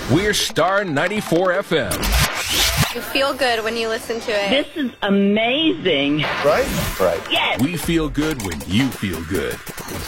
We're Star 94 FM. You feel good when you listen to it. This is amazing. Right? Right. Yes. We feel good when you feel good.